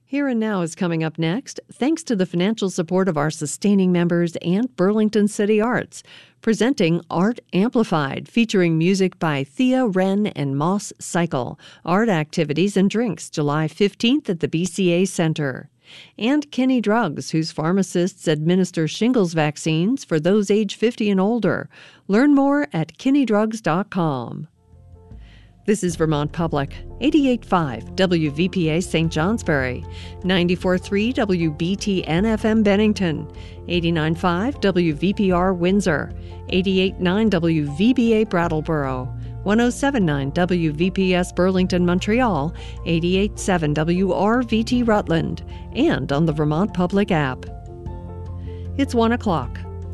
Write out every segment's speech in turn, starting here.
Here and Now is coming up next, thanks to the financial support of our sustaining members and Burlington City Arts. Presenting Art Amplified, featuring music by Thea Wren and Moss Cycle. Art activities and drinks, July 15th at the BCA Center. And Kinney Drugs, whose pharmacists administer shingles vaccines for those age 50 and older. Learn more at kinneydrugs.com. This is Vermont Public, 88.5 WVPA St. Johnsbury, 94.3 WBTN FM Bennington, 89.5 WVPR Windsor, 88.9 WVBA Brattleboro, 107.9 WVPS Burlington Montreal, 88.7 WRVT Rutland, and on the Vermont Public app. It's 1 o'clock.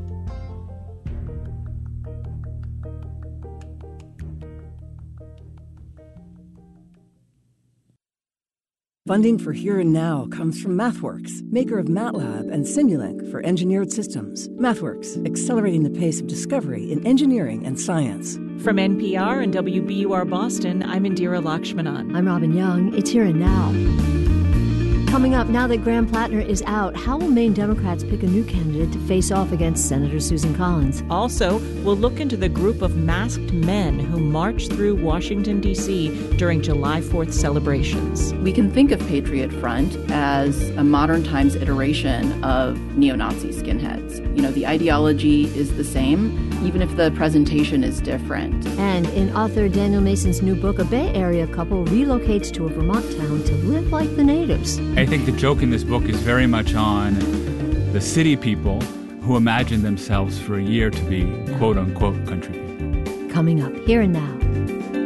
Funding for Here and Now comes from MathWorks, maker of MATLAB and Simulink for engineered systems. MathWorks, accelerating the pace of discovery in engineering and science. From NPR and WBUR Boston, I'm Indira Lakshmanan. I'm Robin Young. It's Here and Now. Coming up, now that Graham Plattner is out, how will Maine Democrats pick a new candidate to face off against Senator Susan Collins? Also, we'll look into the group of masked men who marched through Washington, D.C. during July 4th celebrations. We can think of Patriot Front as a modern times iteration of neo-Nazi skinheads. You know, the ideology is the same, even if the presentation is different. And in author Daniel Mason's new book, a Bay Area couple relocates to a Vermont town to live like the natives. I think the joke in this book is very much on the city people who imagine themselves for a year to be quote-unquote country people. Coming up, Here and Now.